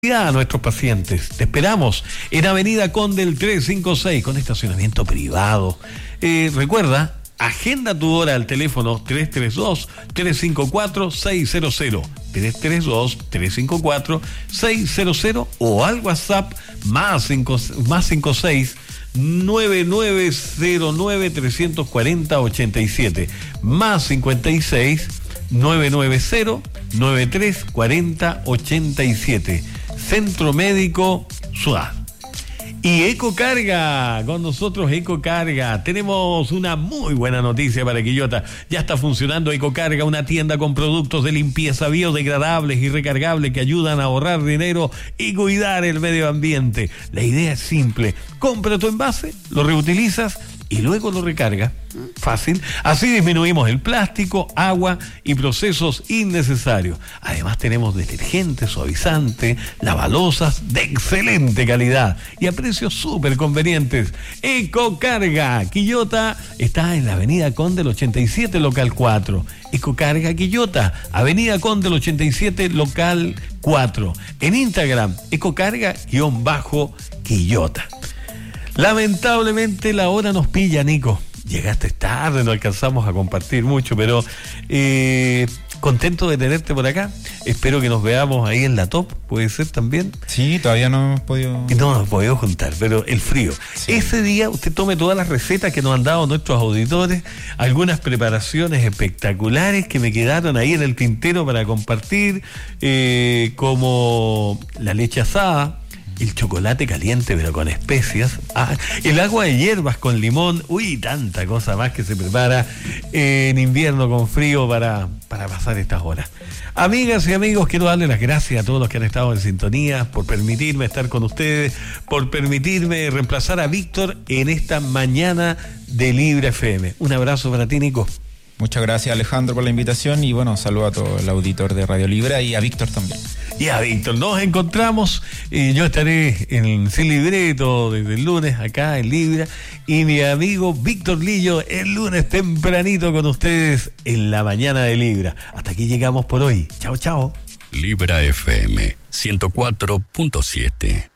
A nuestros pacientes. Te esperamos en Avenida Condel 356 con estacionamiento privado. Recuerda, agenda tu hora al teléfono 332-354-600, 332-354-600 o al WhatsApp más 56 9909-340-87 más 56 990-9340-87. Centro Médico SUA. Y Ecocarga, con nosotros Ecocarga. Tenemos una muy buena noticia para Quillota. Ya está funcionando Ecocarga, una tienda con productos de limpieza biodegradables y recargables que ayudan a ahorrar dinero y cuidar el medio ambiente. La idea es simple: compra tu envase, lo reutilizas y luego lo recarga. Fácil. Así disminuimos el plástico, agua y procesos innecesarios. Además tenemos detergente, suavizante, lavalosas de excelente calidad y a precios súper convenientes. Ecocarga Quillota está en la Avenida Condel 87, local 4. Ecocarga Quillota, Avenida Condel 87, local 4. En Instagram, Ecocarga_Quillota. Lamentablemente la hora nos pilla, Nico. Llegaste tarde, no alcanzamos a compartir mucho, pero contento de tenerte por acá. Espero que nos veamos ahí en la top, ¿puede ser también? Sí, todavía no hemos podido... No nos podido juntar, pero el frío. Sí. Ese día usted tome todas las recetas que nos han dado nuestros auditores, algunas preparaciones espectaculares que me quedaron ahí en el tintero para compartir, como la leche asada, el chocolate caliente pero con especias, el agua de hierbas con limón, tanta cosa más que se prepara en invierno con frío para pasar estas horas. Amigas y amigos, quiero darle las gracias a todos los que han estado en sintonía, por permitirme estar con ustedes, por permitirme reemplazar a Víctor en esta mañana de Libre FM. Un abrazo para ti, Nico. Muchas gracias, Alejandro, por la invitación y bueno, saludo a todo el auditor de Radio Libre y a Víctor también. Y a Víctor, nos encontramos y yo estaré en Sin Libreto desde el lunes acá en Libra y mi amigo Víctor Lillo el lunes tempranito con ustedes en la mañana de Libra. Hasta aquí llegamos por hoy. Chao, chao. Libra FM 104.7